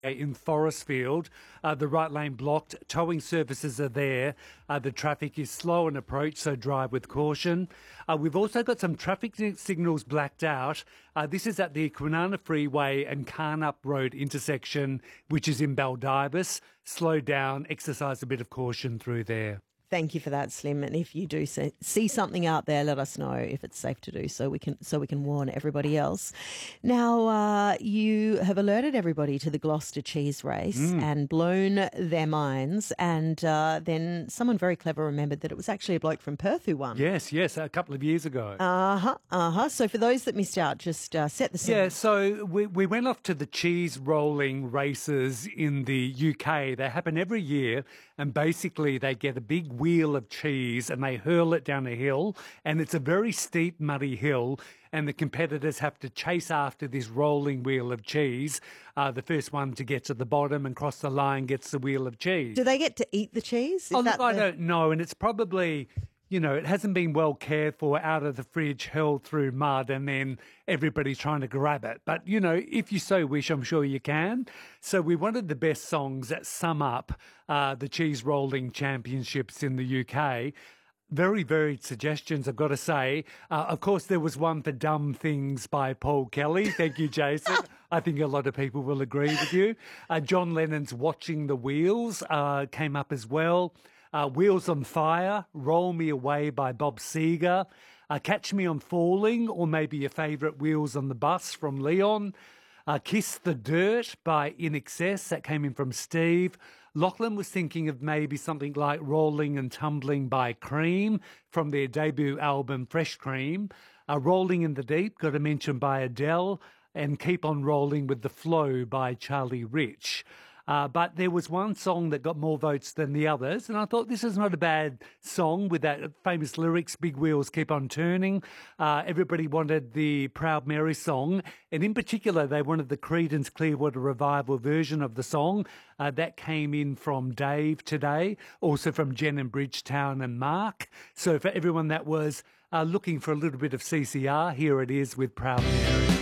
in Forestfield, the right lane blocked, towing services are there, the traffic is slow in approach, so drive with caution. We've also got some traffic signals blacked out. This is at the Kwinana Freeway and Carnup Road intersection, which is in Baldivis. Slow down, exercise a bit of caution through there. Thank you for that, Slim. And if you do see something out there, let us know if it's safe to do so we can warn everybody else. Now, you have alerted everybody to the Gloucester cheese race and blown their minds. And then someone very clever remembered that it was actually a bloke from Perth who won. Yes, a couple of years ago. So for those that missed out, just set the scene. Yeah, so we went off to the cheese rolling races in the UK. They happen every year, and basically they get a big wheel of cheese and they hurl it down a hill, and it's a very steep, muddy hill, and the competitors have to chase after this rolling wheel of cheese. The first one to get to the bottom and cross the line gets the wheel of cheese. Do they get to eat the cheese? I don't know, and it's probably... it hasn't been well cared for, out of the fridge, hurled through mud, and then everybody's trying to grab it. But, if you so wish, I'm sure you can. So we wanted the best songs that sum up the cheese rolling championships in the UK. Very varied suggestions, I've got to say. Of course, there was one for Dumb Things by Paul Kelly. Thank you, Jason. I think a lot of people will agree with you. John Lennon's Watching the Wheels came up as well. Wheels on Fire, Roll Me Away by Bob Seger, Catch Me on Falling, or maybe your favourite Wheels on the Bus from Leon, Kiss the Dirt by In Excess, that came in from Steve. Lachlan was thinking of maybe something like Rolling and Tumbling by Cream from their debut album Fresh Cream, Rolling in the Deep, got a mention by Adele, and Keep on Rolling with the Flow by Charlie Rich. But there was one song that got more votes than the others, and I thought this is not a bad song with that famous lyrics, Big Wheels Keep on Turning. Everybody wanted the Proud Mary song, and in particular they wanted the Creedence Clearwater Revival version of the song. That came in from Dave today, also from Jen in Bridgetown and Mark. So for everyone that was looking for a little bit of CCR, here it is with Proud Mary.